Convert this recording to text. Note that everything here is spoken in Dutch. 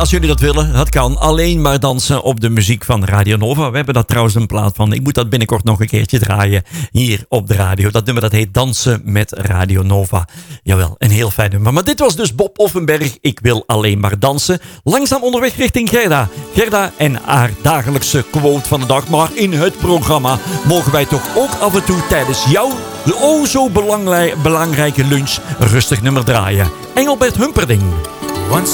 Als jullie dat willen, dat kan. Alleen maar dansen op de muziek van Radio Nova. We hebben daar trouwens een plaat van. Ik moet dat binnenkort nog een keertje draaien hier op de radio. Dat nummer dat heet Dansen met Radio Nova. Jawel, een heel fijn nummer. Maar dit was dus Bob Offenberg. Ik wil alleen maar dansen. Langzaam onderweg richting Gerda. Gerda en haar dagelijkse quote van de dag. Maar in het programma mogen wij toch ook af en toe tijdens jouw zo belangrijke lunch rustig nummer draaien. Engelbert Humperdinck.